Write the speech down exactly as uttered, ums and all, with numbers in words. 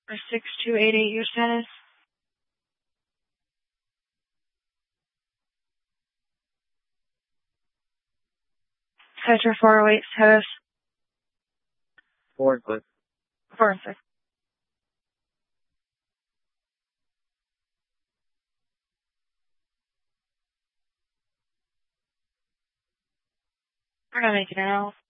or six two eight eight, your status? Sector four oh eight, status? Four and six. Four and six. We're gonna make it out.